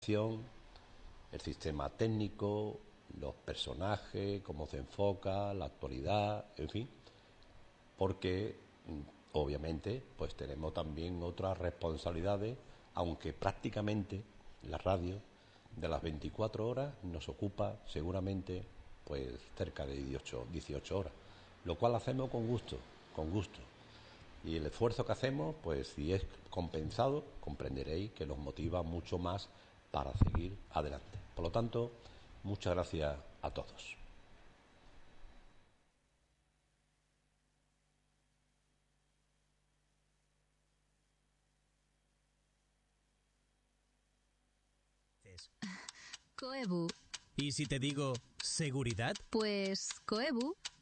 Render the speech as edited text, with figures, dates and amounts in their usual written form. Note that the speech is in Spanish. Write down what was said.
el sistema técnico, los personajes, cómo se enfoca, la actualidad, en fin, porque obviamente pues tenemos también otras responsabilidades, aunque prácticamente la radio de las 24 horas nos ocupa seguramente pues cerca de 18 horas, lo cual hacemos con gusto, con gusto. Y el esfuerzo que hacemos, pues si es compensado, comprenderéis que nos motiva mucho más para seguir adelante. Por lo tanto, muchas gracias a todos. Coebu. ¿Y si te digo seguridad? Pues Coebu.